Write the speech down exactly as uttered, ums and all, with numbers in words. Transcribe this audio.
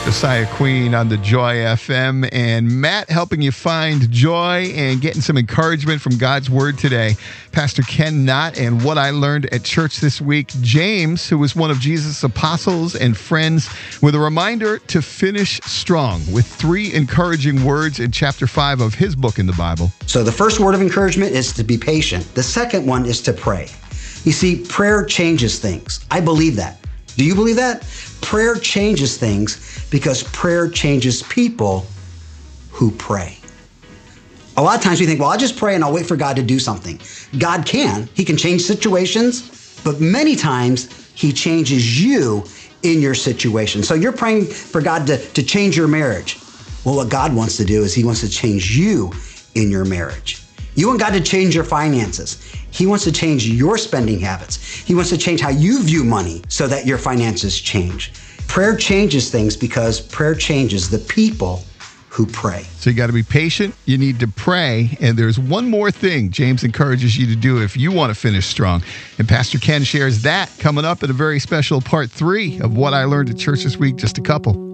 Josiah Queen on the Joy F M, and Matt helping you find joy and getting some encouragement from God's Word today. Pastor Ken Knott and What I Learned at Church this week. James, who was one of Jesus' apostles and friends, with a reminder to finish strong with three encouraging words in chapter five of his book in the Bible. So the first word of encouragement is to be patient. The second one is to pray. You see, prayer changes things. I believe that. Do you believe that? Prayer changes things because prayer changes people who pray. A lot of times we think, well, I'll just pray and I'll wait for God to do something. God can. He can change situations, but many times he changes you in your situation. So you're praying for God to, to change your marriage. Well, what God wants to do is he wants to change you in your marriage. You want God to change your finances. He wants to change your spending habits. He wants to change how you view money so that your finances change. Prayer changes things because prayer changes the people who pray. So you got to be patient. You need to pray. And there's one more thing James encourages you to do if you want to finish strong. And Pastor Ken shares that coming up in a very special part three of What I Learned at Church this week. Just a couple.